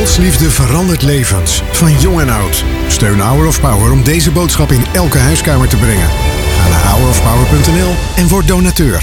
Gods liefde verandert levens, van jong en oud. Steun Hour of Power om deze boodschap in elke huiskamer te brengen. Ga naar hourofpower.nl en word donateur.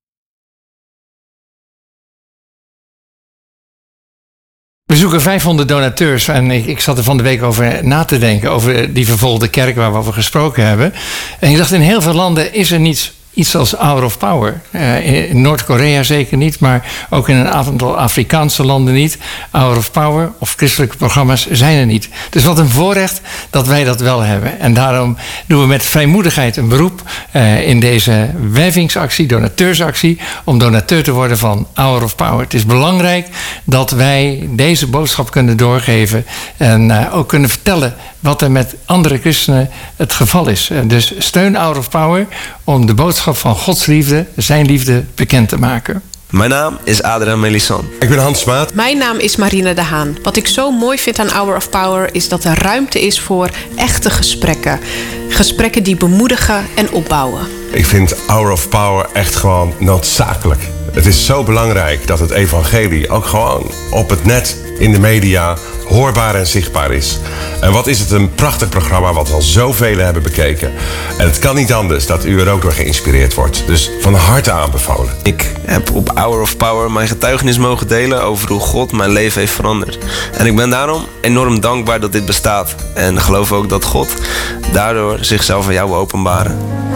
We zoeken 500 donateurs en ik zat er van de week over na te denken, over die vervolgde kerk waar we over gesproken hebben. En ik dacht, in heel veel landen is er niets iets als Hour of Power. In Noord-Korea zeker niet, maar ook in een aantal Afrikaanse landen niet. Hour of Power of christelijke programma's zijn er niet. Dus wat een voorrecht dat wij dat wel hebben. En daarom doen we met vrijmoedigheid een beroep in deze wervingsactie, donateursactie, om donateur te worden van Hour of Power. Het is belangrijk dat wij deze boodschap kunnen doorgeven en ook kunnen vertellen wat er met andere christenen het geval is. Dus steun Hour of Power om de boodschap van Gods liefde, zijn liefde, bekend te maken. Mijn naam is Adriaan Melissan. Ik ben Hans Maat. Mijn naam is Marina de Haan. Wat ik zo mooi vind aan Hour of Power is dat er ruimte is voor echte gesprekken. Gesprekken die bemoedigen en opbouwen. Ik vind Hour of Power echt gewoon noodzakelijk. Het is zo belangrijk dat het evangelie ook gewoon op het net, in de media, hoorbaar en zichtbaar is. En wat is het een prachtig programma wat al zoveel hebben bekeken. En het kan niet anders dat u er ook door geïnspireerd wordt. Dus van harte aanbevolen. Ik heb op Hour of Power mijn getuigenis mogen delen over hoe God mijn leven heeft veranderd. En ik ben daarom enorm dankbaar dat dit bestaat. En geloof ook dat God daardoor zichzelf aan jou wil openbaren.